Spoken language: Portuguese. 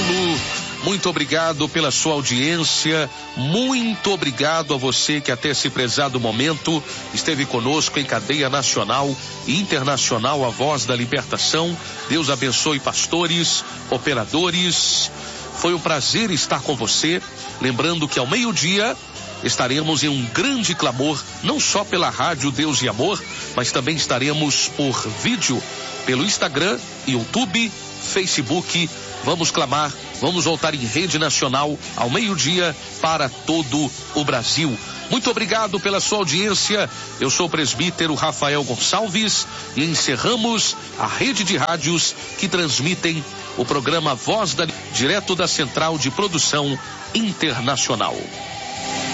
Murilo. Muito obrigado pela sua audiência, muito obrigado a você que até esse prezado momento esteve conosco em cadeia nacional e internacional, a Voz da Libertação. Deus abençoe pastores, operadores, foi um prazer estar com você, lembrando que ao meio-dia estaremos em um grande clamor, não só pela rádio Deus e Amor, mas também estaremos por vídeo, pelo Instagram, YouTube, Facebook. Vamos clamar, vamos voltar em rede nacional ao meio-dia para todo o Brasil. Muito obrigado pela sua audiência. Eu sou o presbítero Rafael Gonçalves e encerramos a rede de rádios que transmitem o programa Voz da direto da Central de Produção Internacional.